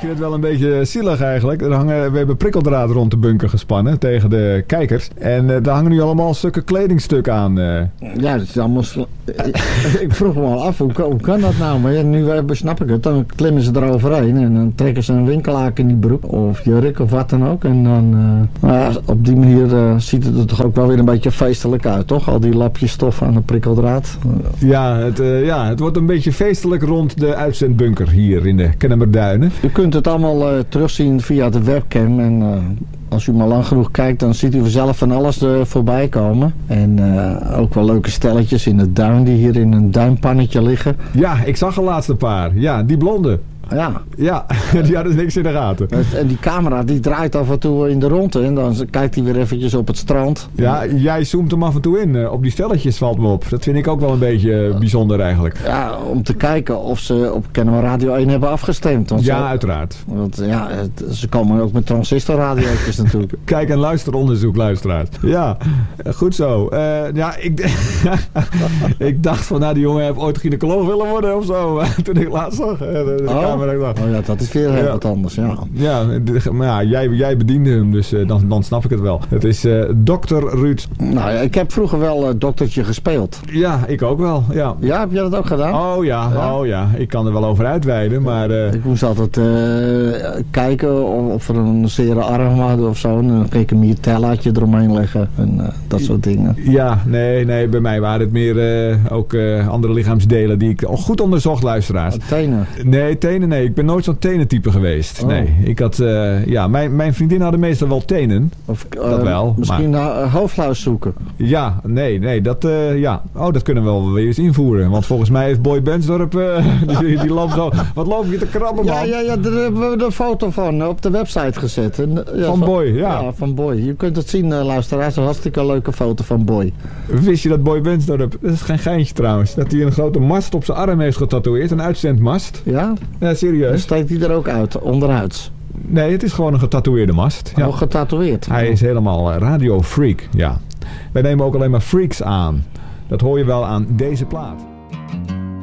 vind het wel een beetje zielig eigenlijk. We hebben prikkeldraad rond de bunker gespannen tegen de kijkers. En daar hangen nu allemaal stukken kledingstuk aan. Ja, dat is allemaal... Ik vroeg me al af, hoe kan dat nou? Maar ja, nu snap ik het. Dan klimmen ze eroverheen en dan trekken ze een winkelhaak in die broek. Of jurk of wat dan ook. En dan op die manier ziet het er toch ook wel weer een beetje feestelijk uit, toch? Al die lapjes stof aan de prikkeldraad. Het wordt een beetje feestelijk rond de uitzendbunker hier in de Kennemerduinen. U kunt het allemaal terugzien via de webcam. En als u maar lang genoeg kijkt, dan ziet u vanzelf van alles voorbij komen. En ook wel leuke stelletjes in de duin die hier in een duinpannetje liggen. Ja, ik zag er laatst een paar. Ja, die blonde. Ja, die hadden niks in de gaten. En die camera die draait af en toe in de rondte. En dan kijkt hij weer eventjes op het strand. Ja, jij zoomt hem af en toe in. Op die stelletjes valt me op. Dat vind ik ook wel een beetje bijzonder eigenlijk. Ja, om te kijken of ze op Kennemer Radio 1 hebben afgestemd. Uiteraard. Want ze komen ook met transistorradiootjes natuurlijk. Kijk- en luisteronderzoek, luisteraars. Ja, goed zo. Ik dacht van, die jongen heeft ooit gynaecoloog willen worden of zo. Toen ik laatst zag. Dat is weer heel wat anders, ja. Ja, maar jij bediende hem, dus dan snap ik het wel. Het is Dr. Ruud. Nou ja, ik heb vroeger wel doktertje gespeeld. Ja, ik ook wel, ja. Ja, heb jij dat ook gedaan? Oh ja. Ik kan er wel over uitweiden, maar... Ik moest altijd kijken of er een zere arm hadden of zo. En dan kreeg ik een miertellaatje eromheen leggen en dat soort dingen. Ja, nee, bij mij waren het meer ook andere lichaamsdelen die ik goed onderzocht, luisteraars. Tenen? Nee, tenen nee. Ik ben nooit zo'n tenentype geweest. Oh. Nee, ik had... mijn vriendin hadden meestal wel tenen. Of, dat wel. Misschien naar hoofdluis zoeken. Ja, nee. Dat, dat kunnen we wel weer eens invoeren. Want volgens mij heeft Boy Bensdorp... die loopt zo... Wat loop je te krabben, man? Ja, daar hebben we de foto van op de website gezet. Van Boy, ja. Ja, van Boy. Je kunt het zien, luisteraars. Een hartstikke leuke foto van Boy. Wist je dat Boy Bensdorp... Dat is geen geintje trouwens. Dat hij een grote mast op zijn arm heeft getatoeëerd. Een uitzendmast. Ja? Ja, serieus. Dan steekt hij er ook uit, onderhuids. Nee, het is gewoon een getatoeëerde mast. Ja. Oh, getatoeëerd. Hij is helemaal radiofreak, ja. Wij nemen ook alleen maar freaks aan. Dat hoor je wel aan deze plaat.